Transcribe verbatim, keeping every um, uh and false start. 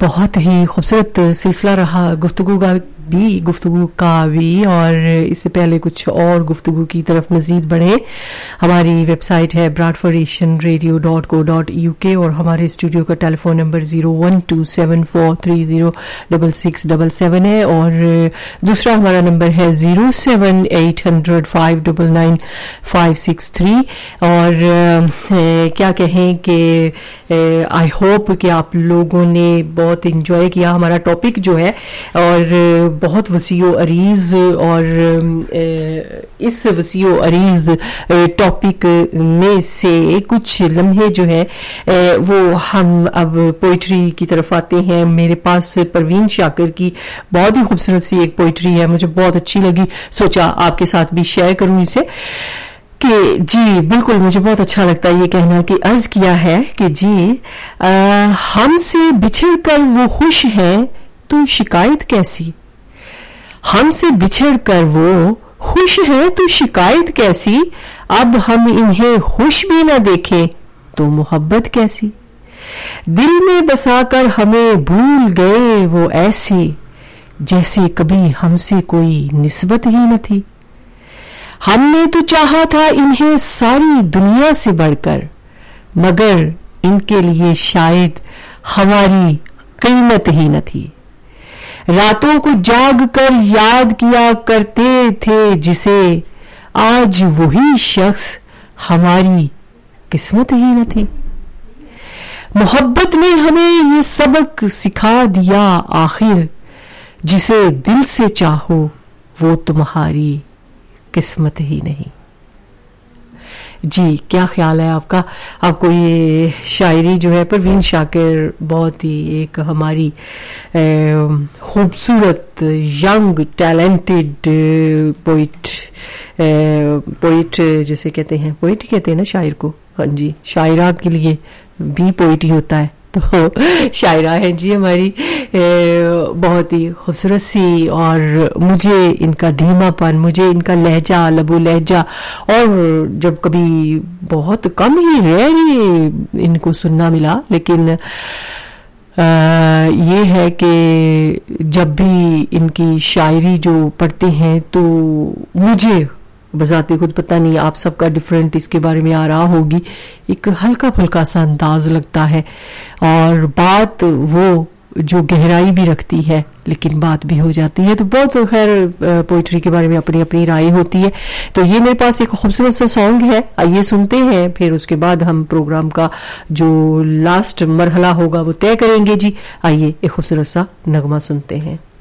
बहुत ही खूबसूरत सिलसिला रहा गुफ्तगू का भी गुफ्तगू का भी और इससे पहले कुछ और गुफ्तगू की तरफ मजीद बढ़े। हमारी वेबसाइट है Bradford Asian radio dot co dot U के और हमारे स्टूडियो का telephone number zero one two seven four three zero double six double seven है और दूसरा हमारा नंबर है zero seven eight hundred five double nine five six three. और ए, क्या कहें कि आई होप कि आप लोगों ने बहुत इंजॉय किया हमारा टॉपिक जो है और बहुत वसीओ अरीज और इस वसीओ अरीज टॉपिक में से कुछ लम्हे जो है वो हम अब पोइट्री की तरफ आते हैं। मेरे पास परवीन शाकिर की बहुत ही खूबसूरत सी एक पोइट्री है, मुझे बहुत अच्छी लगी, सोचा आपके साथ भी शेयर करूं इसे कि जी बिल्कुल मुझे बहुत अच्छा लगता है ये कहना कि अर्ज किया है कि जी हमसे बिछड़ कर वो खुश है तो शिकायत कैसी, हमसे बिछड़ कर वो खुश है तो शिकायत कैसी, अब हम इन्हें खुश भी ना देखें तो मोहब्बत कैसी, दिल में बसाकर हमें भूल गए वो ऐसे जैसे कभी हमसे कोई निस्बत ही न थी, हमने तो चाहा था इन्हें सारी दुनिया से बढ़कर मगर इनके लिए शायद हमारी कीमत ही न थी, रातों को जाग कर याद किया करते थे जिसे आज वही शख्स हमारी किस्मत ही न थी, मोहब्बत ने हमें ये सबक सिखा दिया आखिर जिसे दिल से चाहो वो तुम्हारी किस्मत ही नहीं। जी क्या ख्याल है आपका? आपको ये शायरी जो है परवीन शाकिर बहुत ही एक हमारी खूबसूरत यंग टैलेंटेड पोइट पोइट जिसे कहते हैं पोइट कहते हैं ना शायर को, हाँ जी शायरा के लिए भी पोइट ही होता है तो शायरा है जी हमारी ए, बहुत ही खूबसूरत सी और मुझे इनका धीमापन, मुझे इनका लहजा लबो लहजा और जब कभी बहुत कम ही रेयर ही इनको सुनना मिला लेकिन आ, ये है कि जब भी इनकी शायरी जो पढ़ते हैं तो मुझे बजाते खुद पता नहीं आप सबका डिफरेंट इसके बारे में आ रहा होगी, एक हल्का फुल्का सा अंदाज लगता है और बात वो जो गहराई भी रखती है लेकिन बात भी हो जाती है। तो बहुत खैर पोइट्री के बारे में अपनी अपनी राय होती है। तो ये मेरे पास एक खूबसूरत सा सॉन्ग है, आइए सुनते हैं, फिर उसके बाद हम प्रोग्राम का जो लास्ट मरहला होगा वो तय करेंगे। जी आइए एक खूबसूरत सा नगमा सुनते हैं।